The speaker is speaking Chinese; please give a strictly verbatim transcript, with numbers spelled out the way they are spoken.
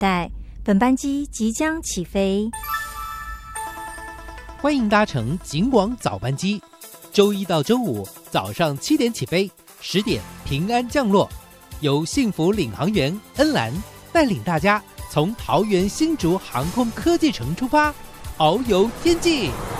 待，本班机即将起飞。 欢迎搭乘警广早班机，周一到周五早上七点起飞，十点平安降落。由幸福领航员恩兰带领大家从桃园新竹航空科技城出发，遨游天际。